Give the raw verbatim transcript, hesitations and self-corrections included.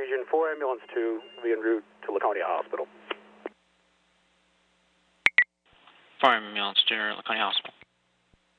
Region four Ambulance two will be en route to Laconia Hospital. four Ambulance to Laconia Hospital.